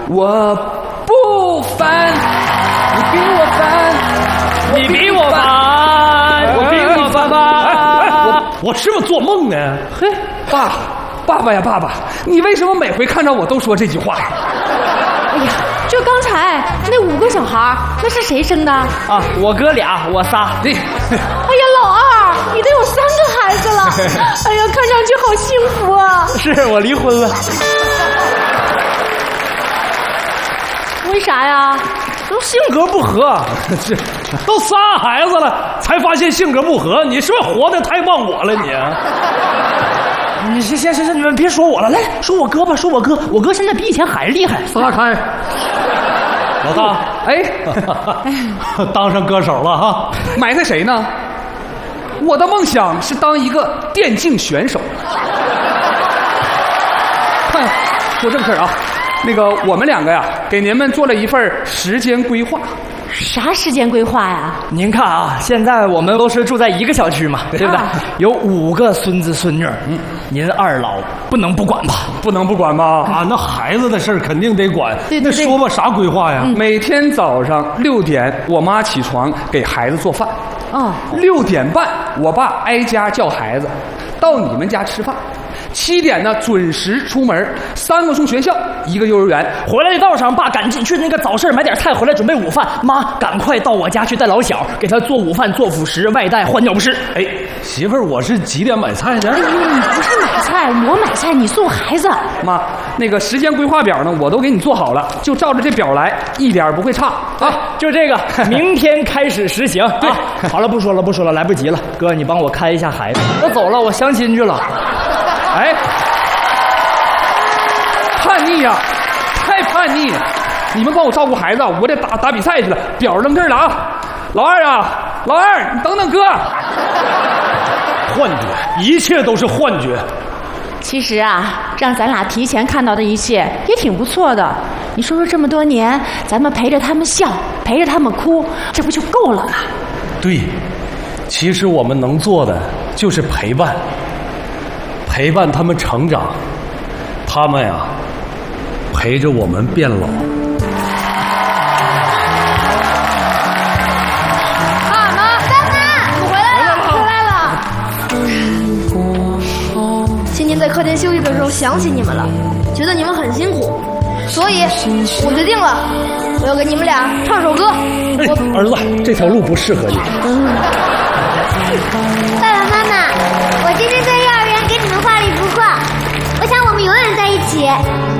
我不烦，你比我烦， 你比我烦，我比我烦吧。 我是不是做梦呢？ 嘿，爸爸呀，爸爸，你为什么每回看到我都说这句话呀？ 哎呀，这刚才那5个小孩，那是谁生的？ 啊，我哥俩，我仨。 对， 哎呀，老二，你都有3个孩子了，哎呀，看上去好幸福啊！ 是我离婚了。 为啥呀？ 都性格不合，这都3孩子了，才发现性格不合。你是不是活得太忘我了你？ 你行，你们别说我了，来说我哥吧，说我哥，我哥现在比以前还厉害。 撒开，老大， 哎， 当上歌手了哈？ 埋汰谁呢？我的梦想是当一个电竞选手。看，说正事儿啊，那个我们2个呀，给您们做了一份时间规划。 啥时间规划呀？ 您看啊，现在我们都是住在一个小区嘛，对不对？有5个孙子孙女，您2老不能不管吧？ 不能不管吧？啊，那孩子的事儿肯定得管。 对， 那说吧，啥规划呀？ 每天早上6点，我妈起床给孩子做饭。6点半，我爸挨家叫孩子到你们家吃饭。7点呢，准时出门，3个送学校，1个幼儿园。 回来的道上，爸赶紧去那个早市买点菜回来准备午饭。妈，赶快到我家去带老小，给他做午饭、做辅食、外带、换尿不湿。 哎，媳妇儿，我是几点买菜的？ 哎，你不是买菜，我买菜，你送孩子。 妈，那个时间规划表呢，我都给你做好了，就照着这表来，一点不会差。 就这个，明天开始实行。对，好了，不说了，来不及了。哥，你帮我看一下孩子。我走了，我相亲去了。 哎，叛逆呀，太叛逆！你们帮我照顾孩子，我得打比赛去了。表扔这儿了啊，老二啊，老二，你等等哥。 幻觉，一切都是幻觉。 其实啊，让咱俩提前看到的一切也挺不错的。你说这么多年，咱们陪着他们笑，陪着他们哭，这不就够了吗？ 对，其实我们能做的就是陪伴。陪伴他们成长，他们呀，陪着我们变老。 爸妈，我回来了。 今天在客厅休息的时候想起你们了，觉得你们很辛苦，所以我决定了，我要给你们俩唱首歌。 儿子，这条路不适合你。 爸爸妈妈，我今天在幼儿园给你们画了一幅画，我想我们永远在一起。